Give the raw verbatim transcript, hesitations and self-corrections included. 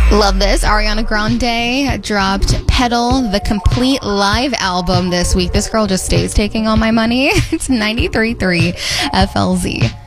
Love this. Ariana Grande dropped Pedal, the complete live album this week. This girl just stays taking all my money. It's ninety-three point three F L Z.